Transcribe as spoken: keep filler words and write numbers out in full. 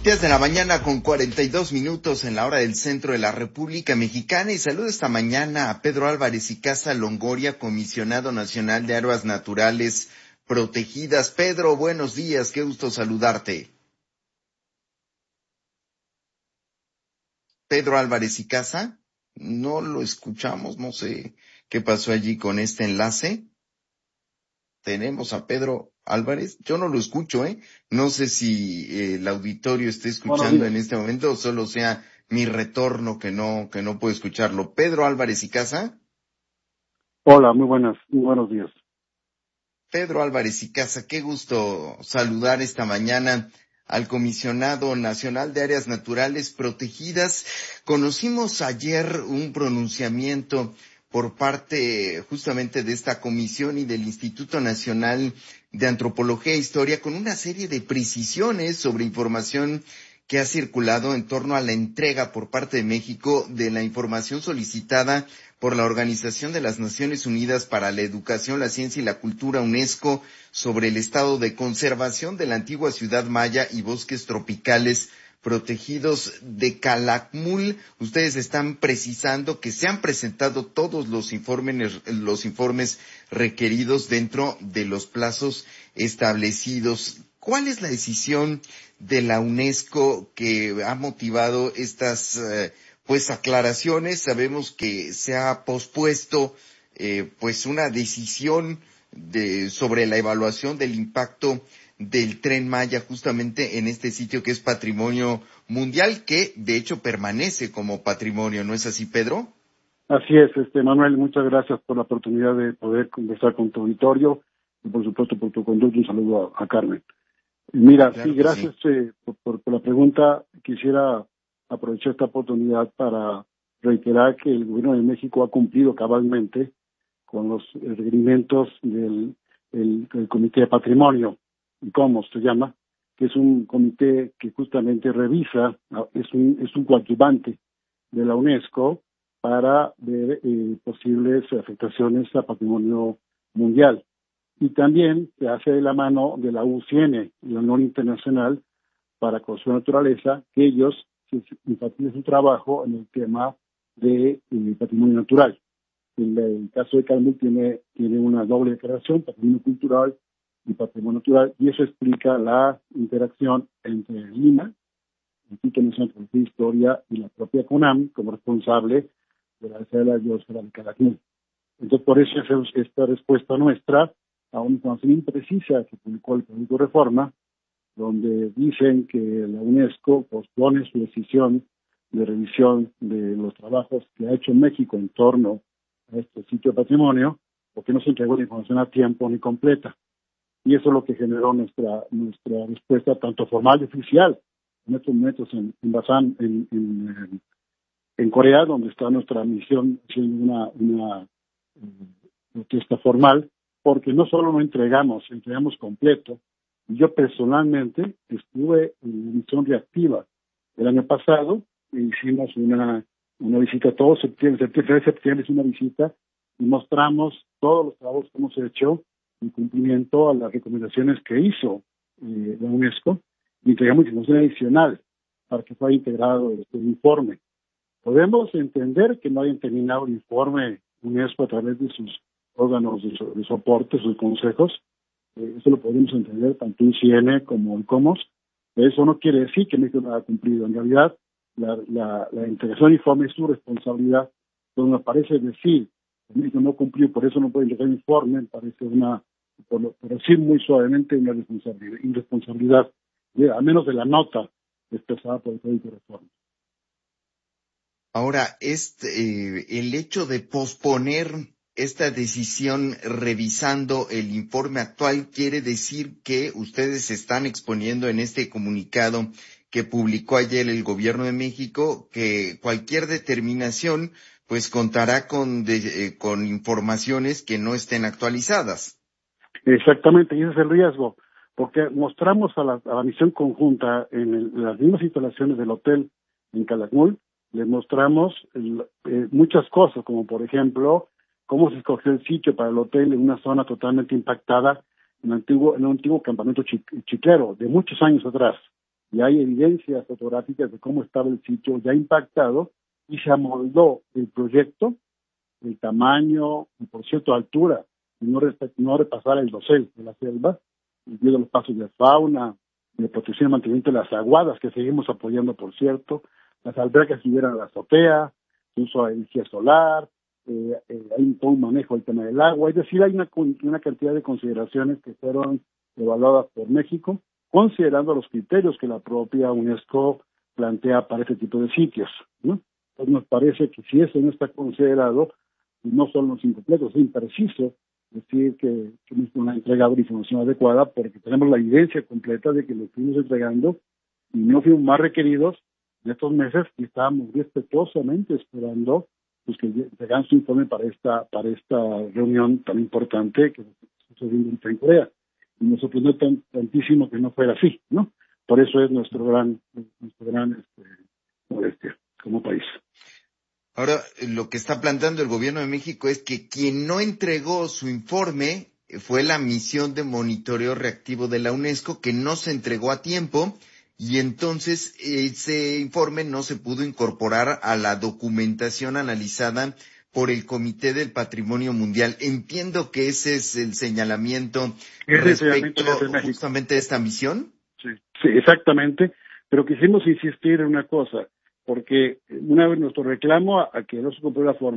Diez de la mañana con cuarenta y dos minutos en la hora del centro de la República Mexicana, y saludo esta mañana a Pedro Álvarez y Casa Longoria, comisionado nacional de áreas naturales protegidas. Pedro, buenos días, qué gusto saludarte. Pedro Álvarez y Casa, no lo escuchamos, no sé qué pasó allí con este enlace. Tenemos a Pedro Álvarez, yo no lo escucho, ¿eh? No sé si eh, el auditorio esté escuchando en este momento o solo sea mi retorno que no, que no puedo escucharlo. Pedro Álvarez y Casa. Hola, muy buenas, muy buenos días. Pedro Álvarez y Casa, qué gusto saludar esta mañana al Comisionado Nacional de Áreas Naturales Protegidas. Conocimos ayer un pronunciamiento por parte justamente de esta comisión y del Instituto Nacional de Antropología e Historia con una serie de precisiones sobre información que ha circulado en torno a la entrega por parte de México de la información solicitada por la Organización de las Naciones Unidas para la Educación, la Ciencia y la Cultura, UNESCO, sobre el estado de conservación de la antigua ciudad maya y bosques tropicales protegidos de Calakmul. Ustedes están precisando que se han presentado todos los informes, los informes requeridos dentro de los plazos establecidos. ¿Cuál es la decisión de la UNESCO que ha motivado estas eh, pues aclaraciones? Sabemos que se ha pospuesto eh, pues una decisión de sobre la evaluación del impacto del Tren Maya justamente en este sitio que es patrimonio mundial, que de hecho permanece como patrimonio, ¿no es así, Pedro? Así es, este Manuel, muchas gracias por la oportunidad de poder conversar con tu auditorio y por supuesto por tu conducta. Un saludo a, a Carmen. Mira, Claro sí, que gracias sí. eh, por, por, por la pregunta. Quisiera aprovechar esta oportunidad para reiterar que el Gobierno de México ha cumplido cabalmente con los requerimientos del el, el Comité de Patrimonio, ¿cómo se llama? Que es un comité que justamente revisa, es un, es un coadyuvante de la UNESCO para ver eh, posibles afectaciones a patrimonio mundial. Y también se hace de la mano de la U C N, la Unión Internacional para Conservación de la Naturaleza, que ellos enfatizan su trabajo en el tema de eh, patrimonio natural. El, el caso de Calakmul tiene, tiene una doble declaración, patrimonio cultural y patrimonio natural, y eso explica la interacción entre Lima, el Instituto Nacional de Historia, y la propia CONAM como responsable de la Reserva de la Biosfera de Calakmul. Entonces, por eso es esta respuesta nuestra a una información imprecisa que publicó el Proyecto de Reforma, donde dicen que la UNESCO pospone su decisión de revisión de los trabajos que ha hecho México en torno a este sitio de patrimonio, porque no se entregó la información a tiempo ni completa. Y eso es lo que generó nuestra nuestra respuesta, tanto formal y oficial, en estos momentos en, en Busan, en, en, en Corea, donde está nuestra misión haciendo una, una eh, protesta formal, porque no solo lo entregamos, entregamos completo. Yo personalmente estuve en la misión reactiva el año pasado, e hicimos una, una visita todo septiembre, septiembre, septiembre es una visita, y mostramos todos los trabajos que hemos hecho en cumplimiento a las recomendaciones que hizo eh, la UNESCO, y entregamos información adicional para que fuera integrado este informe. Podemos entender que no hayan terminado el informe UNESCO a través de sus órganos de, so, de soporte, sus consejos. Eh, eso lo podemos entender tanto U C N como el COMOS. Eso no quiere decir que México no haya cumplido. En realidad, la, la, la integración del informe es su responsabilidad. Entonces, me parece decir que México no cumplió, por eso no puede entregar el informe, me parece una, por, lo, por decir muy suavemente, una responsabilidad, irresponsabilidad, de, al menos de la nota expresada por el Proyecto de Reforma. Ahora, este, eh, el hecho de posponer esta decisión revisando el informe actual quiere decir que ustedes están exponiendo en este comunicado que publicó ayer el Gobierno de México que cualquier determinación pues contará con, de, eh, con informaciones que no estén actualizadas. Exactamente, y ese es el riesgo, porque mostramos a la, a la misión conjunta en, el, en las mismas instalaciones del hotel en Calakmul, les mostramos el, eh, muchas cosas, como por ejemplo, cómo se escogió el sitio para el hotel en una zona totalmente impactada en, antiguo, en un antiguo campamento chi, chiquero de muchos años atrás. y hay evidencias fotográficas de cómo estaba el sitio ya impactado, y se amoldó el proyecto, el tamaño y, por cierto, altura, y no, no repasar el dosel de la selva, debido a los pasos de fauna, de protección y mantenimiento de las aguadas, que seguimos apoyando, por cierto, las albercas que hubieran a la azotea, el uso de energía solar, eh, eh, hay todo un manejo del tema del agua, es decir, hay una, una cantidad de consideraciones que fueron evaluadas por México, considerando los criterios que la propia UNESCO plantea para este tipo de sitios, ¿no? Entonces nos parece que si eso no está considerado, no son los incompletos, es impreciso decir que, que no han entregado la información adecuada, porque tenemos la evidencia completa de que lo fuimos entregando y no fuimos más requeridos en estos meses, y estábamos respetuosamente esperando pues que llegaran su informe para esta para esta reunión tan importante que sucedió en Corea. Y nos sorprendió tan, tantísimo que no fuera así, ¿no? Por eso es nuestro gran nuestro gran este, molestia como país. Ahora, lo que está planteando el gobierno de México es que quien no entregó su informe fue la misión de monitoreo reactivo de la UNESCO, que no se entregó a tiempo, y entonces ese informe no se pudo incorporar a la documentación analizada por el Comité del Patrimonio Mundial. Entiendo que ese es el señalamiento respecto justamente de esta misión. Sí, sí, exactamente, pero quisimos insistir en una cosa, porque una vez nuestro reclamo a, a que no se cumplió la forma